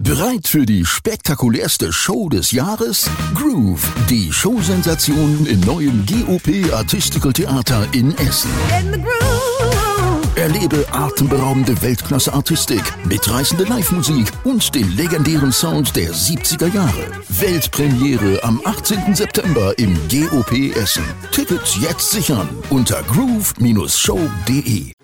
Bereit für die spektakulärste Show des Jahres? Groove, die Showsensation im neuen GOP Artistical Theater in Essen. Erlebe atemberaubende Weltklasse-Artistik, mitreißende Live-Musik und den legendären Sound der 70er Jahre. Weltpremiere am 18. September im GOP Essen. Tickets jetzt sichern unter groove-show.de.